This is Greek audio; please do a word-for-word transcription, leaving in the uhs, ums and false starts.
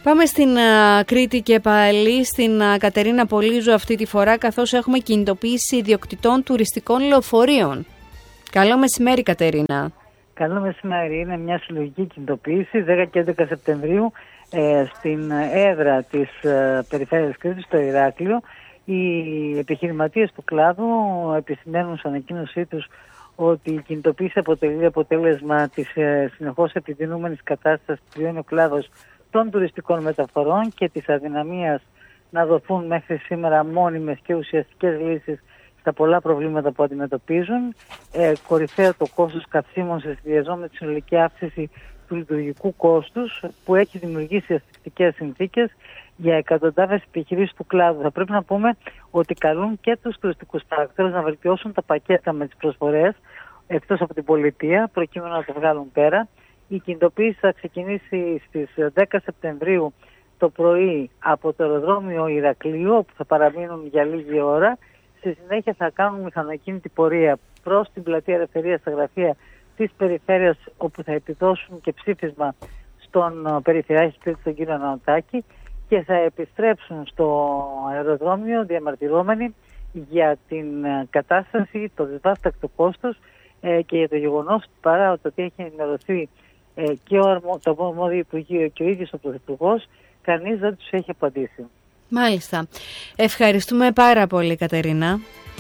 Πάμε στην uh, Κρήτη και πάλι, στην uh, Κατερίνα Πολύζου αυτή τη φορά, καθώς έχουμε κινητοποίηση ιδιοκτητών τουριστικών λεωφορείων. Καλό μεσημέρι, Κατερίνα. Καλό μεσημέρι. Είναι μια συλλογική κινητοποίηση δέκα και έντεκα Σεπτεμβρίου ε, στην έδρα της ε, Περιφέρειας Κρήτης, στο Ηράκλειο. Οι επιχειρηματίες του κλάδου επισημαίνουν στην ανακοίνωσή τους ότι η κινητοποίηση αποτελεί αποτέλεσμα της ε, συνεχώς επιδεινούμενης κατάστασης που βιώνει ο κλάδος των τουριστικών μεταφορών και της αδυναμίας να δοθούν μέχρι σήμερα μόνιμες και ουσιαστικές λύσεις στα πολλά προβλήματα που αντιμετωπίζουν. Ε, κορυφαίο το κόστος καυσίμων σε συνδυασμό με τη συνολική αύξηση του λειτουργικού κόστους που έχει δημιουργήσει ασφυκτικές συνθήκες για εκατοντάδες επιχειρήσεις του κλάδου. Θα πρέπει να πούμε ότι καλούν και τους τουριστικούς παρακτήρες να βελτιώσουν τα πακέτα με τις προσφορές εκτός από την πολιτεία προκειμένου να το βγάλουν πέρα. Η κινητοποίηση θα ξεκινήσει στις δέκα Σεπτεμβρίου το πρωί από το αεροδρόμιο Ηρακλείου, όπου θα παραμείνουν για λίγη ώρα. Στη συνέχεια θα κάνουν μηχανοκίνητη πορεία προς την πλατεία Ελευθερίας στα γραφεία της Περιφέρειας, όπου θα επιδώσουν και ψήφισμα στον Περιφερειάρχη Κρήτης, τον κύριο Ναοτάκη, και θα επιστρέψουν στο αεροδρόμιο διαμαρτυρόμενοι για την κατάσταση, το δυσβάστακτο κόστος ε, και για το γεγονός παρά ότι έχει ενημερωθεί ε, και ο, το αρμόδιο Υπουργείο και ο ίδιος ο Πρωθυπουργός, κανείς δεν τους έχει απαντήσει. Μάλιστα. Ευχαριστούμε πάρα πολύ, Κατερίνα.